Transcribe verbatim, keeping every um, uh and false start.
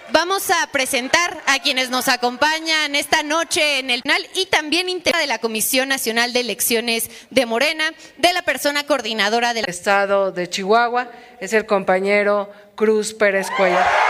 Vamos a presentar a quienes nos acompañan esta noche en el canal y también integra de la Comisión Nacional de Elecciones de Morena, de la persona coordinadora del Estado de Chihuahua, es el compañero Cruz Pérez Cuellar.